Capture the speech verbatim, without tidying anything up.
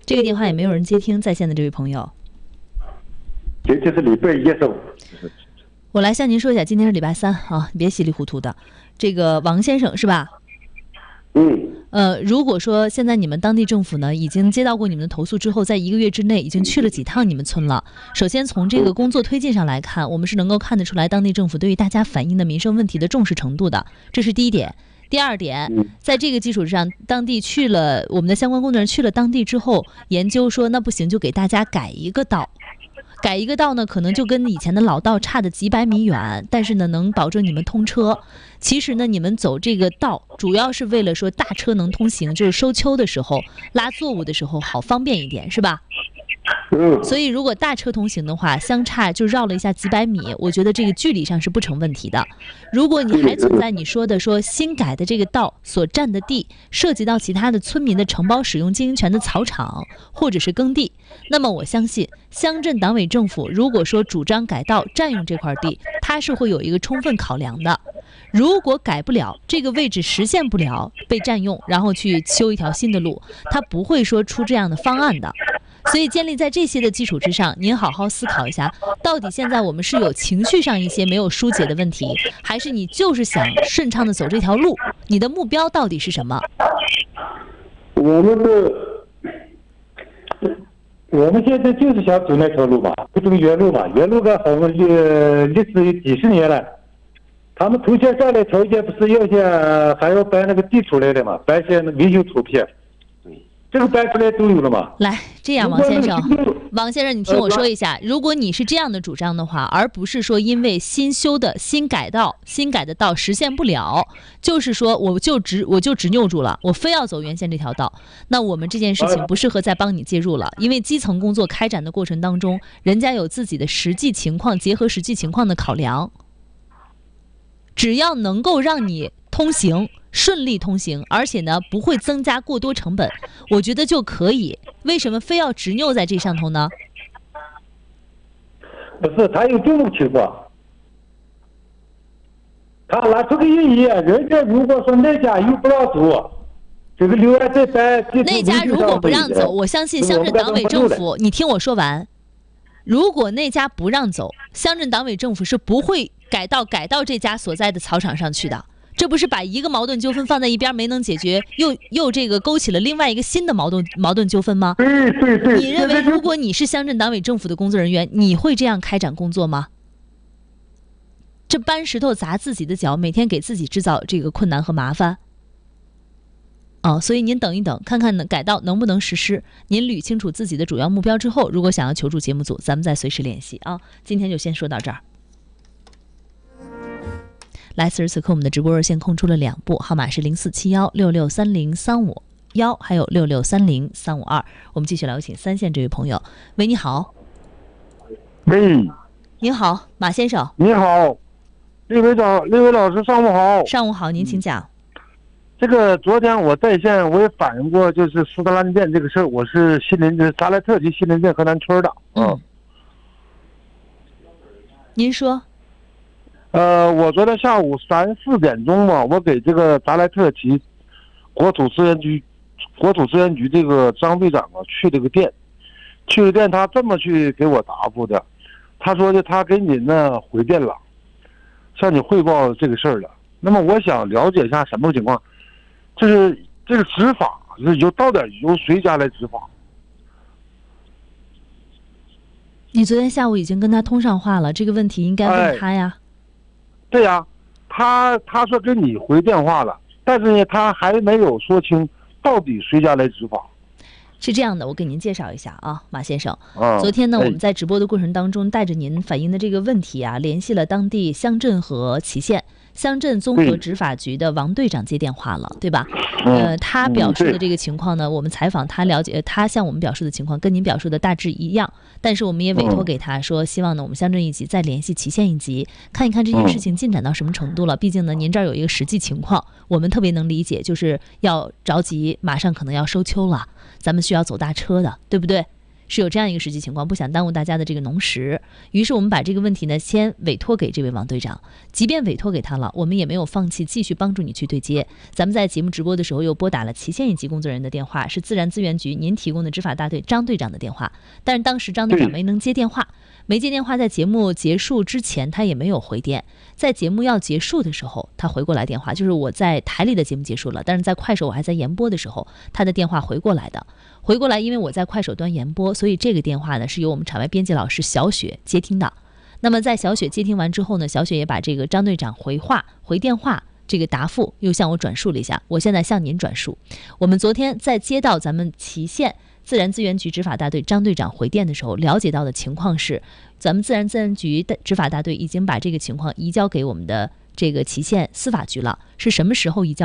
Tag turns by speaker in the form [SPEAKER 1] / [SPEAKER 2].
[SPEAKER 1] 这个电话也没有人接听，在线的这位朋友。
[SPEAKER 2] 今天是礼拜一上午。
[SPEAKER 1] 我来向您说一下，今天是礼拜三啊，你别稀里糊涂的。这个王先生是吧？
[SPEAKER 2] 嗯。
[SPEAKER 1] 呃，如果说现在你们当地政府呢已经接到过你们的投诉之后，在一个月之内已经去了几趟你们村了。首先从这个工作推进上来看，我们是能够看得出来当地政府对于大家反映的民生问题的重视程度的，这是第一点。第二点，在这个基础之上，当地去了我们的相关工作人员去了当地之后，研究说那不行，就给大家改一个道。改一个道呢，可能就跟以前的老道差的几百米远，但是呢，能保证你们通车。其实呢，你们走这个道，主要是为了说大车能通行，就是收秋的时候拉作物的时候好方便一点，是吧？所以如果大车通行的话，相差就绕了一下几百米，我觉得这个距离上是不成问题的。如果你还存在你说的说新改的这个道所占的地涉及到其他的村民的承包使用经营权的草场或者是耕地，那么我相信乡镇党委政府如果说主张改道占用这块地，它是会有一个充分考量的。如果改不了，这个位置实现不了被占用，然后去修一条新的路，它不会说出这样的方案的。所以建立在这些的基础之上，您好好思考一下，到底现在我们是有情绪上一些没有疏解的问题，还是你就是想顺畅的走这条路？你的目标到底是什么？
[SPEAKER 2] 我们的，我们现在就是想走那条路嘛，不走原路嘛。原路个好像历历史有几十年了，他们头先上来条件不是要些还要搬那个地出来的嘛，搬些维修图片。这个搬出来都有了嘛？
[SPEAKER 1] 来，这样，王先生，王先生，你听我说一下，如果你是这样的主张的话，而不是说因为新修的新改道、新改的道实现不了，就是说我就执我就执拗住了，我非要走原先这条道，那我们这件事情不适合再帮你介入了，因为基层工作开展的过程当中，人家有自己的实际情况，结合实际情况的考量，只要能够让你通行。顺利通行，而且呢不会增加过多成本，我觉得就可以。为什么非要执拗在这上头呢？
[SPEAKER 2] 不是，他有这种情况，他拿出个异议，人家如果说那家又不让走，这个留案再办。
[SPEAKER 1] 那家如果不让走，我相信乡镇党委政府，你听我说完。如果那家不让走，乡镇党委政府是不会改到改到这家所在的草场上去的。这不是把一个矛盾纠纷放在一边没能解决，又又这个勾起了另外一个新的矛盾矛盾纠纷吗？
[SPEAKER 2] 对对对。
[SPEAKER 1] 你认为如果你是乡镇党委政府的工作人员，你会这样开展工作吗？这搬石头砸自己的脚，每天给自己制造这个困难和麻烦。哦，所以您等一等，看看呢改道能不能实施。您捋清楚自己的主要目标之后，如果想要求助节目组，咱们再随时联系啊。今天就先说到这儿。来，此时此刻我们的直播热线空出了两部，号码是零四七幺六六三零三五幺，还有六六三零三五二。我们继续来有请三线这位朋友。喂，你好。
[SPEAKER 3] 喂，
[SPEAKER 1] 您好，马先生。
[SPEAKER 3] 你好，李委长，李委老师，上午好。
[SPEAKER 1] 上午好，您请讲。
[SPEAKER 3] 这个昨天我在线我也反映过，就是斯特兰店这个事儿，我是锡林镇扎莱特区锡林镇河南村的。
[SPEAKER 1] 嗯。嗯您说。
[SPEAKER 3] 呃，我昨天下午三四点钟嘛，我给这个扎莱特旗国土资源局、国土资源局这个张队长啊去了个店，去了店他这么去给我答复的，他说的他给您呢回电了，向你汇报这个事儿了。那么我想了解一下什么情况，就是这个执法是由到底由谁家来执法？
[SPEAKER 1] 你昨天下午已经跟他通上话了，这个问题应该问他呀。
[SPEAKER 3] 哎对呀、啊，他他说跟你回电话了，但是呢，他还没有说清到底谁家来执法。
[SPEAKER 1] 是这样的，我给您介绍一下啊，马先生。
[SPEAKER 3] 啊、
[SPEAKER 1] 昨天呢，
[SPEAKER 3] 哎、
[SPEAKER 1] 我们在直播的过程当中，带着您反映的这个问题啊，联系了当地乡镇和祁县乡镇综合执法局的王队长接电话了，对吧？呃，他表述的这个情况呢，我们采访他了解，他向我们表述的情况跟您表述的大致一样，但是我们也委托给他说，希望呢我们乡镇一级再联系祁县一级，看一看这件事情进展到什么程度了。毕竟呢，您这儿有一个实际情况，我们特别能理解，就是要着急，马上可能要收秋了，咱们需要走大车的，对不对？ 是有这样一个实际情况，不想耽误大家的这个农时，于是我们把这个问题呢先委托给这位王队长。即便委托给他了，我们也没有放弃继续帮助你去对接。咱们在节目直播的时候又拨打了祁县一级工作人员的电话，是自然资源局您提供的执法大队张队长的电话，但是当时张队长没能接电话，没接电话，在节目结束之前他也没有回电，在节目要结束的时候他回过来电话，就是我在台里的节目结束了，但是在快手我还在延播的时候，他的电话回过来的。回过来，因为我在快手端延播，所以这个电话呢是由我们场外编辑老师小雪接听的。那么在小雪接听完之后呢，小雪也把这个张队长回话回电话这个答复又向我转述了一下，我现在向您转述。我们昨天在接到咱们祁县自然资源局执法大队张队长回电的时候，了解到的情况是，咱们自然资源局的执法大队已经把这个情况移交给我们的这个祁县司法局了。是什么时候移交？